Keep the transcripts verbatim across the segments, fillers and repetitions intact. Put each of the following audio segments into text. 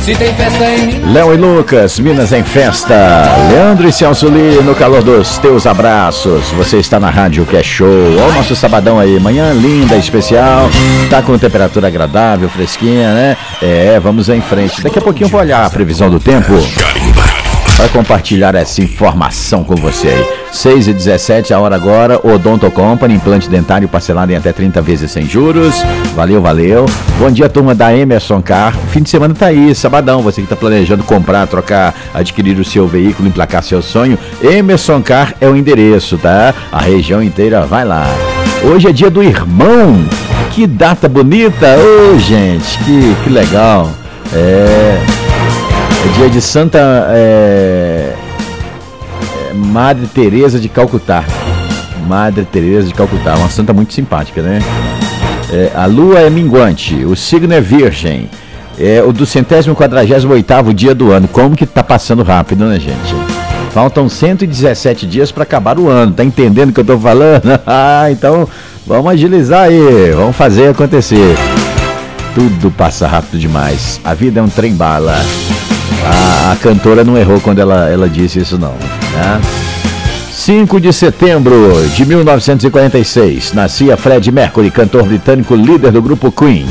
Se tem festa em Léo e Lucas, Minas em Festa. Leandro e Celso Lee, no calor dos teus abraços. Você está na rádio que é show. Olha o nosso sabadão aí, manhã linda, especial. Tá com temperatura agradável, fresquinha, né? É, vamos em frente. Daqui a pouquinho eu vou olhar a previsão do tempo para compartilhar essa informação com você aí. seis e dezessete, a hora agora. Odonto Company, implante dentário parcelado em até trinta vezes sem juros. Valeu, valeu. Bom dia, turma da Emerson Car. O fim de semana tá aí, sabadão. Você que tá planejando comprar, trocar, adquirir o seu veículo, emplacar seu sonho. Emerson Car é o endereço, tá? A região inteira vai lá. Hoje é dia do irmão. Que data bonita. Ô, oh, gente, que, que legal. É... É dia de Santa é, é, Madre Teresa de Calcutá. Madre Teresa de Calcutá, uma santa muito simpática, né? É, a lua é minguante, o signo é virgem. É o do centésimo quadragésimo oitavo dia do ano. Como que tá passando rápido, né, gente? Faltam cento e dezessete dias para acabar o ano. Tá entendendo o que eu tô falando? Ah, então vamos agilizar aí, vamos fazer acontecer. Tudo passa rápido demais. A vida é um trem-bala. A, a cantora não errou quando ela, ela disse isso não, né? cinco de setembro de mil novecentos e quarenta e seis, nascia Freddie Mercury, cantor britânico, líder do grupo Queen.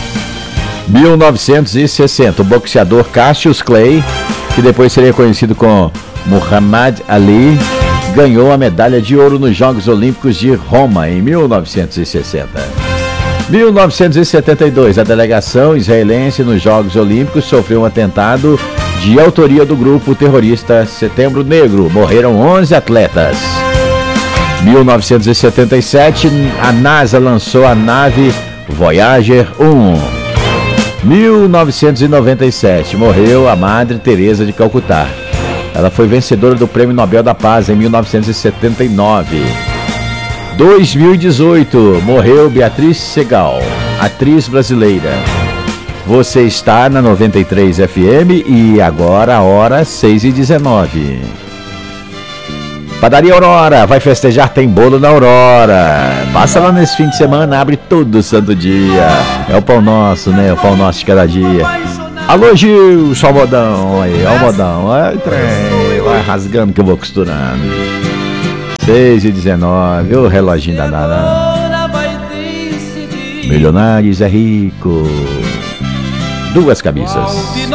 mil novecentos e sessenta, o boxeador Cassius Clay, que depois seria conhecido como Muhammad Ali, ganhou a medalha de ouro nos Jogos Olímpicos de Roma em mil novecentos e sessenta. mil novecentos e setenta e dois, a delegação israelense nos Jogos Olímpicos sofreu um atentado de autoria do grupo terrorista Setembro Negro. Morreram onze atletas. mil novecentos e setenta e sete, a NASA lançou a nave Voyager um. mil novecentos e noventa e sete, morreu a Madre Teresa de Calcutá. Ela foi vencedora do Prêmio Nobel da Paz em mil novecentos e setenta e nove. dois mil e dezoito, morreu Beatriz Segal, atriz brasileira. Você está na noventa e três F M e agora a hora seis e dezenove. Padaria Aurora, vai festejar, tem bolo na Aurora. Passa lá nesse fim de semana, abre todo santo dia. É o pão nosso, né? O pão nosso de cada dia. Alô, Gil, só o modão aí, ó o modão. Vai, trem, vai rasgando que eu vou costurando. seis e dezenove, o reloginho danado. Milionários é rico. Duas camisas.